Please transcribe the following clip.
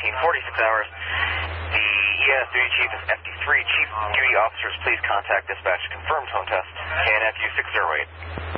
46 hours. The ENS duty chief is FD3. Chief duty officers, please contact dispatch. Confirmed tone test. KNFU 608.